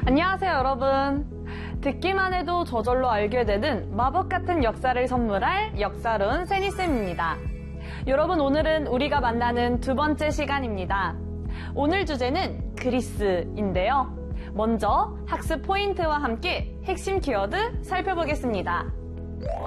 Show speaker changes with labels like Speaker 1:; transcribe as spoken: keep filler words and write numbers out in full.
Speaker 1: 안녕하세요, 여러분. 듣기만 해도 저절로 알게 되는 마법 같은 역사를 선물할 역사론 세니쌤입니다. 여러분, 오늘은 우리가 만나는 두 번째 시간입니다. 오늘 주제는 그리스인데요. 먼저 학습 포인트와 함께 핵심 키워드 살펴보겠습니다.